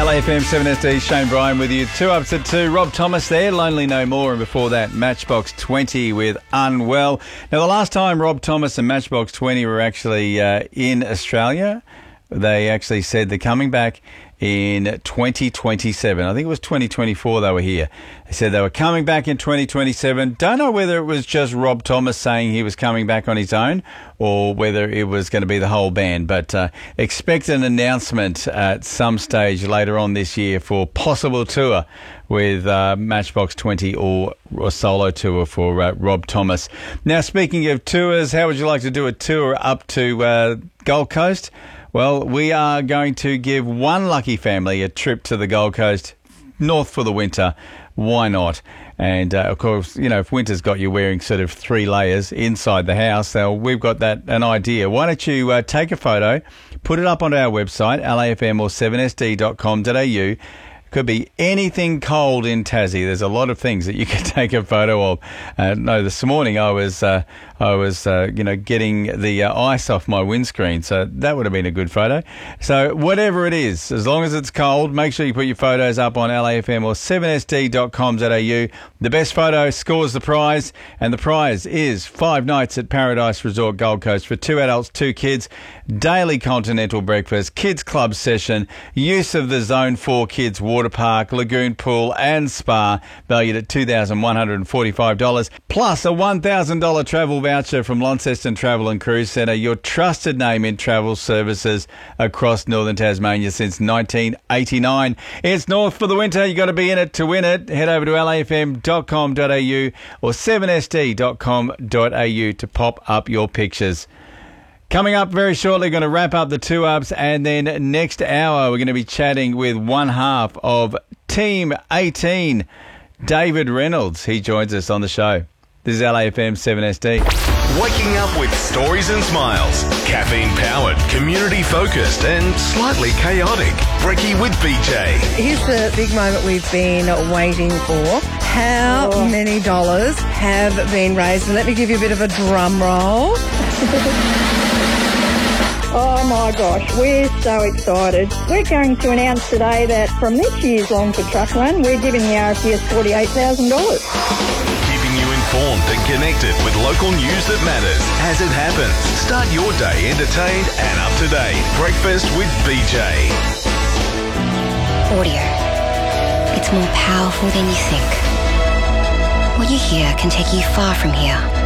LAFM 7SD, Shane Bryan with you. 2 ups at 2. Rob Thomas there, Lonely No More. And before that, Matchbox 20 with Unwell. Now, the last time Rob Thomas and Matchbox 20 were actually in Australia, they actually said they're coming back in 2027. I think it was 2024 they were here. They said they were coming back in 2027. Don't know whether it was just Rob Thomas saying he was coming back on his own or whether it was going to be the whole band. But expect an announcement at some stage later on this year for possible tour with Matchbox 20 or a solo tour for Rob Thomas. Now, speaking of tours, how would you like to do a tour up to Gold Coast? Well, we are going to give one lucky family a trip to the Gold Coast, north for the winter. Why not? And, of course, you know, if winter's got you wearing sort of 3 layers inside the house, so we've got an idea. Why don't you take a photo, put it up onto our website, lafm or 7sd.com.au. Could be anything cold in Tassie. There's a lot of things that you can take a photo of. No, this morning I was getting the ice off my windscreen, so that would have been a good photo. So whatever it is, as long as it's cold, make sure you put your photos up on LAFM or 7sd.com.au. The best photo scores the prize, and the prize is 5 nights at Paradise Resort Gold Coast for 2 adults, 2 kids, daily continental breakfast, kids club session, use of the Zone 4 Kids Water Park, Lagoon Pool and Spa, valued at $2,145, plus a $1,000 travel voucher from Launceston Travel and Cruise Centre, your trusted name in travel services across northern Tasmania since 1989. It's north for the winter. You got to be in it to win it. Head over to lafm.com.au or 7sd.com.au to pop up your pictures. Coming up very shortly, going to wrap up the 2 ups, and then next hour we're going to be chatting with one half of Team 18, David Reynolds. He joins us on the show. This is LAFM 7SD. Waking up with stories and smiles. Caffeine-powered, community-focused and slightly chaotic. Brekkie with BJ. Here's the big moment we've been waiting for. How many dollars have been raised? And let me give you a bit of a drum roll. Oh my gosh, we're so excited. We're going to announce today that from this year's Long for Truck Run, we're giving the RFDS $48,000. Keeping you informed and connected with local news that matters as it happens. Start your day entertained and up to date. Breakfast with BJ. Audio. It's more powerful than you think. What you hear can take you far from here.